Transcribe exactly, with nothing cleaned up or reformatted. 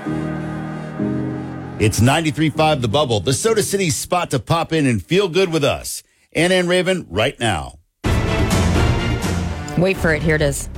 It's ninety-three point five The Bubble, the Soda City spot to pop in and feel good with us. Anna and Raven, right now. Wait for it. Here it is.